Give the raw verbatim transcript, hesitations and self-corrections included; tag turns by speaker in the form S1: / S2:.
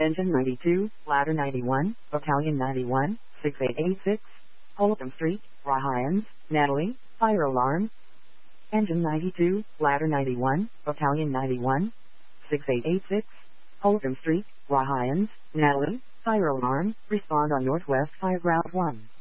S1: Engine ninety-two, Ladder ninety-one, Battalion ninety-one, six eight eight six, Oldham Street, Rahans, Natalie, fire alarm. Engine ninety-two, Ladder ninety-one, Battalion ninety-one, six eight eight six, Oldham Street, Rahans, Natalie, fire alarm, respond on Northwest Fire Ground one.